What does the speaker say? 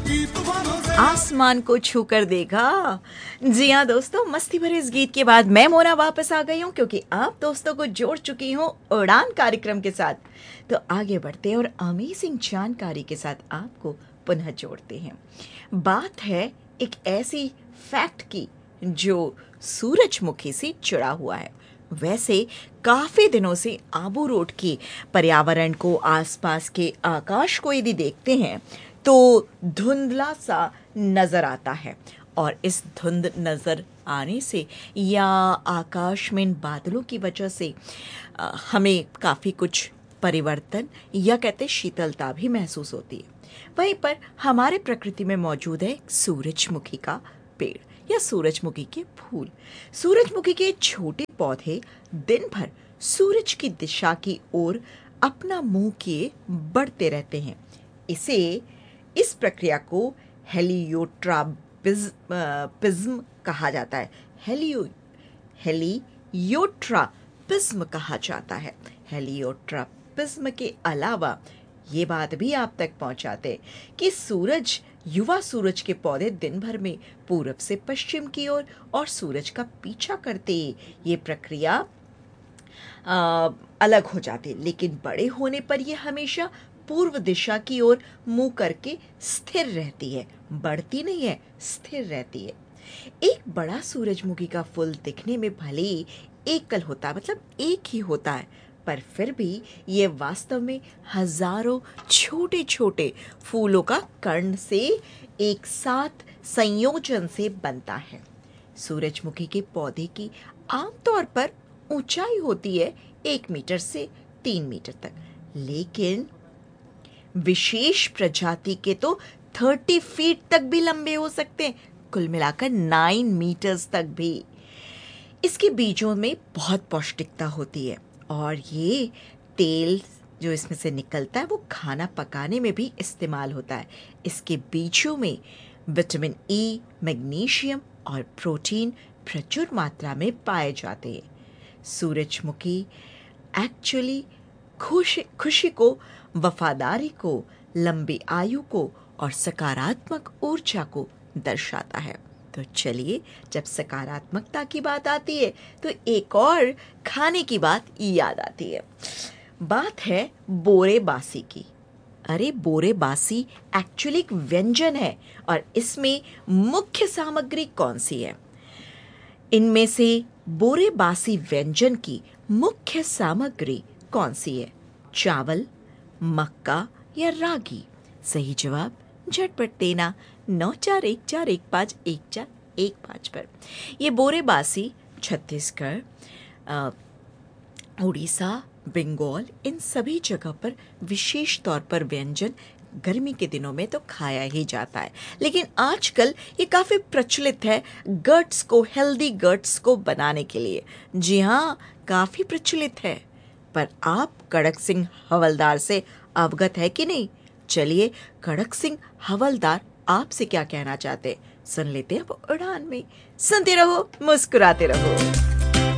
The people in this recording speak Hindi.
आसमान को छू कर देखा। जी हाँ दोस्तों, मस्ती भरे इस गीत के बाद मैं मोना वापस आ गई हूँ, क्योंकि आप दोस्तों को जोड़ चुकी हूँ उड़ान कार्यक्रम के साथ। तो आगे बढ़ते हैं और अमेजिंग जानकारी के साथ आपको पुनः जोड़ते हैं। बात है एक ऐसी फैक्ट की जो सूरजमुखी से जुड़ा हुआ है। वैसे काफी दिनों से आबू रोड के पर्यावरण को, आसपास के आकाश को यदि देखते हैं तो धुंधला सा नजर आता है, और इस धुंध नजर आने से या आकाश में इन बादलों की वजह से हमें काफी कुछ परिवर्तन या कहते शीतलता भी महसूस होती है। वहीं पर हमारे प्रकृति में मौजूद है सूरजमुखी का पेड़ या सूरजमुखी के फूल। सूरजमुखी के छोटे पौधे दिन भर सूरज की दिशा की ओर अपना मुंह किए बढ़ते रहते हैं। इस प्रक्रिया को हेलियोट्रॉपिज्म कहा जाता है। हेलियोट्रॉपिज्म कहा जाता है। हेलियोट्रॉपिज्म के अलावा ये बात भी आप तक पहुंचाते कि युवा सूरज के पौधे दिन भर में पूरब से पश्चिम की ओर और सूरज का पीछा करते ये प्रक्रिया अलग हो जाती, लेकिन बड़े होने पर यह हमेशा पूर्व दिशा की ओर मुंह करके स्थिर रहती है, बढ़ती नहीं है, स्थिर रहती है। एक बड़ा सूरजमुखी का फूल दिखने में भले ही एकल होता है, मतलब एक ही होता है, पर फिर भी ये वास्तव में हजारों छोटे छोटे फूलों का कण से एक साथ संयोजन से बनता है। सूरजमुखी के पौधे की आमतौर पर ऊंचाई होती है 1 मीटर से 3 मीटर तक, लेकिन विशेष प्रजाति के तो 30 फीट तक भी लंबे हो सकते हैं, कुल मिलाकर 9 मीटर्स तक भी। इसके बीजों में बहुत पौष्टिकता होती है, और ये तेल जो इसमें से निकलता है वो खाना पकाने में भी इस्तेमाल होता है। इसके बीजों में विटामिन ई, मैग्नीशियम और प्रोटीन प्रचुर मात्रा में पाए जाते हैं। सूरजमुखी एक्चुअली खुशी को, वफादारी को, लंबी आयु को और सकारात्मक ऊर्जा को दर्शाता है। तो चलिए, जब सकारात्मकता की बात आती है तो एक और खाने की बात याद आती है। बात है बोरे बासी की। अरे बोरे बासी एक्चुअली एक व्यंजन है, और इसमें मुख्य सामग्री कौन सी है? इनमें से बोरे बासी व्यंजन की मुख्य सामग्री कौन सी है? चावल, मक्का या रागी? सही जवाब झटपट देना 9414151415 पर। ये बोरे बासी छत्तीसगढ़, उड़ीसा, बंगाल, इन सभी जगह पर विशेष तौर पर व्यंजन गर्मी के दिनों में तो खाया ही जाता है, लेकिन आजकल ये काफी प्रचलित है गट्स को, हेल्दी गट्स को बनाने के लिए। जी हाँ, काफी प्रचलित है। पर आप कड़क सिंह हवलदार से अवगत है कि नहीं? चलिए, कड़क सिंह हवलदार आपसे क्या कहना चाहते, सुन लेते हैं अब उड़ान में। सुनते रहो, मुस्कुराते रहो।